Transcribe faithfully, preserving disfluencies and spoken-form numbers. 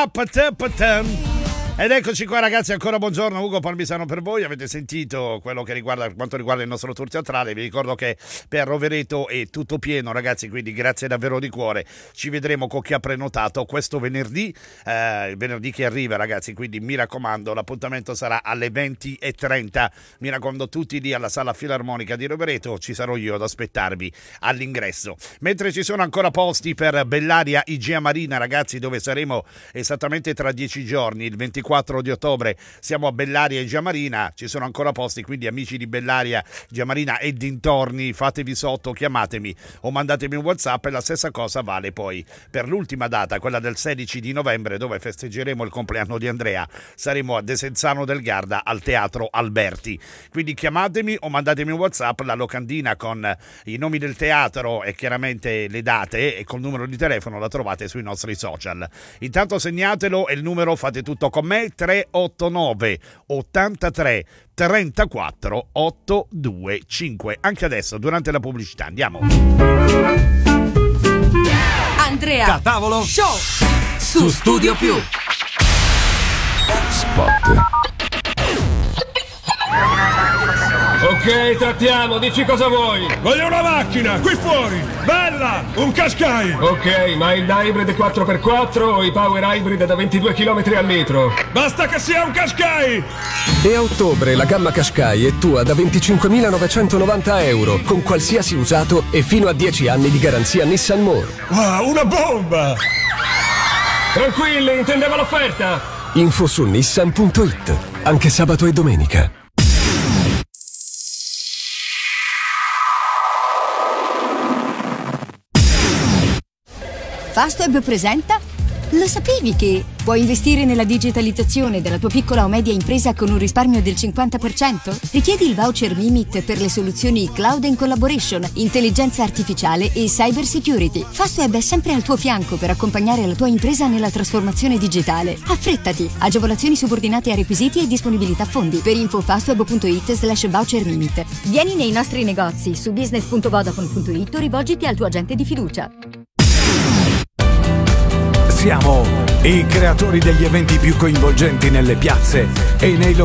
Pa-pa-ta-pa-tam. Ed eccoci qua ragazzi, ancora buongiorno, Ugo Palmisano per voi. Avete sentito quello che riguarda quanto riguarda il nostro tour teatrale. Vi ricordo che per Rovereto è tutto pieno ragazzi, quindi grazie davvero di cuore. Ci vedremo con chi ha prenotato questo venerdì, eh, il venerdì che arriva ragazzi, quindi mi raccomando l'appuntamento sarà alle venti e trenta. Mi raccomando tutti lì alla Sala Filarmonica di Rovereto, ci sarò io ad aspettarvi all'ingresso. Mentre ci sono ancora posti per Bellaria Igea Marina ragazzi, dove saremo esattamente tra dieci giorni, il ventiquattro di ottobre siamo a Bellaria Igea Marina, ci sono ancora posti, quindi amici di Bellaria Igea Marina e dintorni, fatevi sotto, chiamatemi o mandatemi un WhatsApp. E la stessa cosa vale poi per l'ultima data, quella del sedici di novembre, dove festeggeremo il compleanno di Andrea. Saremo a Desenzano del Garda al Teatro Alberti, quindi chiamatemi o mandatemi un WhatsApp. La locandina con i nomi del teatro e chiaramente le date e col numero di telefono la trovate sui nostri social. Intanto segnatelo e il numero, fate tutto con me, tre otto nove ottantatré trentaquattro ottocentoventicinque. Anche adesso durante la pubblicità andiamo. Andrea Da tavolo Show su Studio Più. Spot. Ok, trattiamo, dici cosa vuoi. Voglio una macchina, qui fuori, bella, un Qashqai. Ok, ma il hybrid quattro per quattro o i power hybrid da ventidue chilometri al litro? Basta che sia un Qashqai. E a ottobre la gamma Qashqai è tua da venticinquemilanovancentonovanta euro, con qualsiasi usato e fino a dieci anni di garanzia Nissan More. Wow, una bomba. Tranquilli, intendevo l'offerta. Info su nissan punto it, anche sabato e domenica. Fastweb presenta. Lo sapevi che puoi investire nella digitalizzazione della tua piccola o media impresa con un risparmio del cinquanta per cento? Richiedi il voucher Mimit per le soluzioni Cloud and Collaboration, intelligenza artificiale e cyber security. Fastweb è sempre al tuo fianco per accompagnare la tua impresa nella trasformazione digitale. Affrettati! Agevolazioni subordinate a requisiti e disponibilità fondi. Per info fastweb punto it slash voucher Mimit. Vieni nei nostri negozi su business punto vodafone punto it o rivolgiti al tuo agente di fiducia. Siamo i creatori degli eventi più coinvolgenti nelle piazze e nei